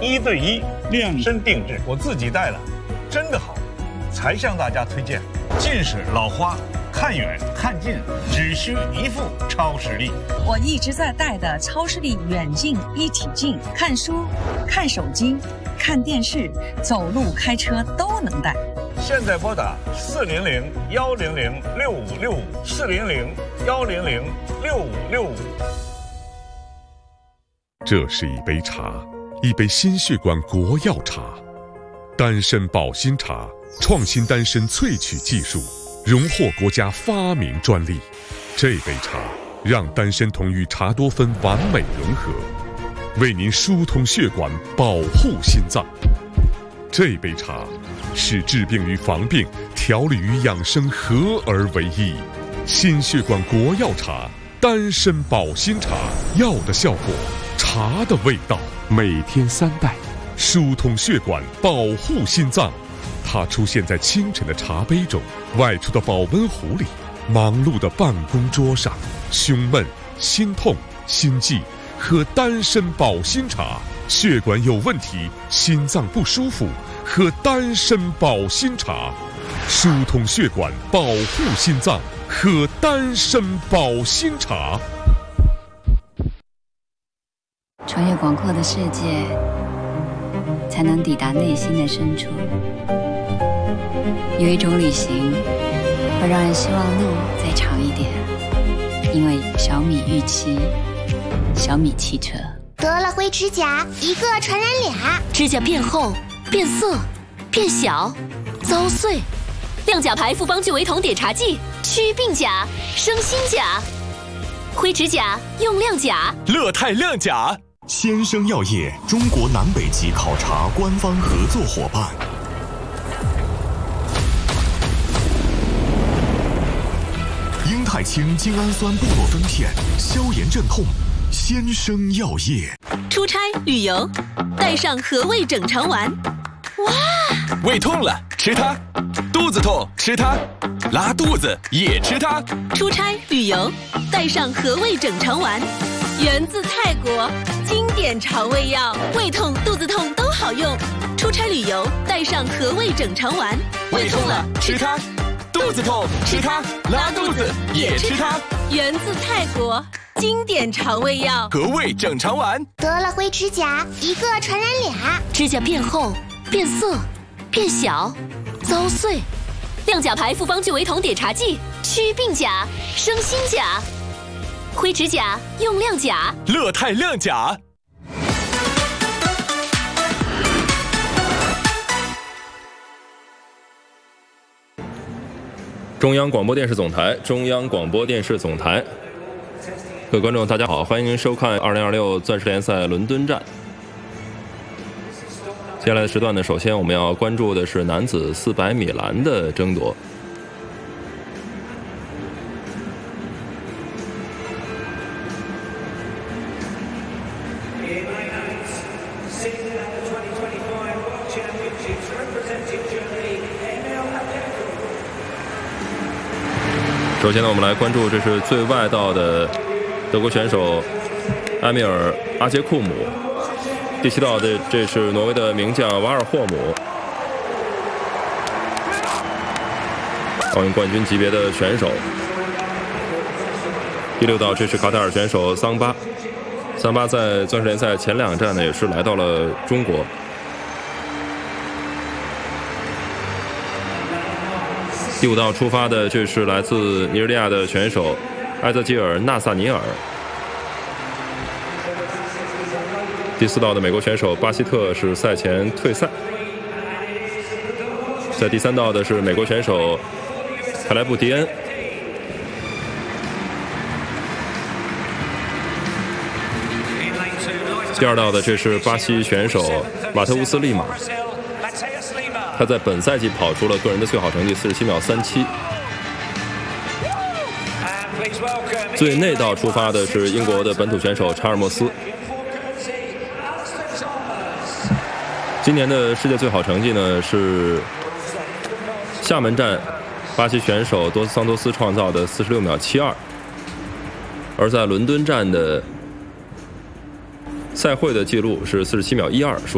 1对1量身定制，我自己戴了，真的好，才向大家推荐。近视老花，看远看近只需一副超视力。 我一直在戴的超视力远近一体镜，看书、看手机、看电视、走路、开车都能戴。 现在拨打400-100-6565，400-100-6565。 这是一杯茶，一杯心血管国药茶，丹参保心茶，创新丹参萃取技术，荣获国家发明专利。这杯茶让丹参酮与茶多酚完美融合，为您疏通血管，保护心脏。这杯茶是治病与防病、调理与养生合而为一。心血管国药茶，丹参保心茶，药的效果，茶的味道。每天3袋，疏通血管，保护心脏。它出现在清晨的茶杯中，外出的保温壶里，忙碌的办公桌上。胸闷、心痛、心悸，喝丹参保心茶。血管有问题，心脏不舒服，喝丹参保心茶。疏通血管，保护心脏，喝丹参保心茶。 穿越广阔的世界，才能抵达内心的深处。有一种旅行，会让人希望路再长一点，因为小米预期，小米汽车。 得了灰指甲，一个传染俩， 指甲变厚、变色、变小、遭碎。亮甲牌复方聚维酮碘茶剂，祛病甲，生新甲。灰指甲用亮甲， 乐泰亮甲。先生药业中国南北极考察官方合作伙伴。英泰清精氨酸布洛芬片，消炎镇痛。先生药业。 出差旅游，带上和胃整肠丸。哇！ 胃痛了吃它，肚子痛吃它，拉肚子也吃它。 出差旅游，带上和胃整肠丸，源自泰国，经典肠胃药，胃痛、肚子痛都好用。出差旅游，带上和胃整肠丸。 胃痛了吃它，肚子痛吃它，拉肚子也吃它。 源自泰国。经典肠胃药和胃整肠丸。 得了灰指甲，一个传染俩， 指甲变厚、变色、变小、遭碎。亮甲牌复方聚维酮碘茶剂，祛病甲，生新甲。灰指甲用亮甲， 乐泰亮甲。 中央广播电视总台，中央广播电视总台。各位观众，大家好，欢迎您收看2026钻石联赛伦敦站。接下来的时段呢，首先我们要关注的是男子400米栏的争夺。首先呢，我们来关注这是最外道的德国选手埃米尔·阿杰库姆，第7道的这是挪威的名将瓦尔霍姆，奥运冠军级别的选手。第6道这是卡塔尔选手桑巴，桑巴在钻石联赛前2站呢也是来到了中国。第5道出发的这是来自尼日利亚的选手埃泽吉尔·纳萨尼尔。第4道的美国选手巴希特是赛前退赛。在第3道的是美国选手凯莱布·迪恩。第2道的这是巴西选手马特乌斯·利马。他在本赛季跑出了个人的最好成绩47秒37。最内道出发的是英国的本土选手查尔莫斯。今年的世界最好成绩呢是厦门站巴西选手多斯桑托斯创造的46秒72，而在伦敦站的赛会的记录是47秒12。